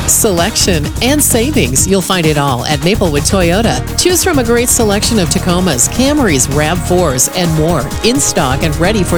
selection, and savings. You'll find it all at Maplewood Toyota. Choose from a great selection of Tacomas, Camrys, RAV4s, and more in stock and ready for